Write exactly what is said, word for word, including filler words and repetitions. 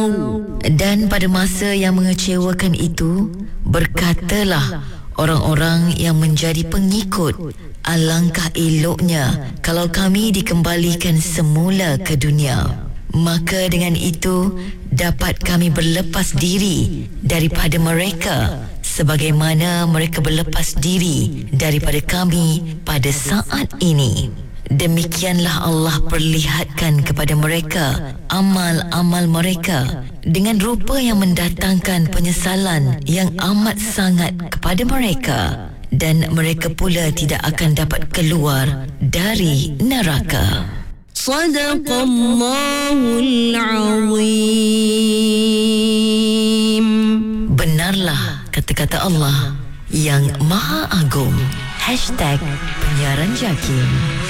Dan pada masa yang mengecewakan itu, berkatalah orang-orang yang menjadi pengikut, alangkah eloknya kalau kami dikembalikan semula ke dunia. Maka dengan itu dapat kami berlepas diri daripada mereka sebagaimana mereka berlepas diri daripada kami pada saat ini. Demikianlah Allah perlihatkan kepada mereka amal-amal mereka dengan rupa yang mendatangkan penyesalan yang amat sangat kepada mereka, dan mereka pula tidak akan dapat keluar dari neraka. Sadaqallahul Azim. Benarlah kata-kata Allah yang Maha Agung. Hashtag Penyiaran Jakim.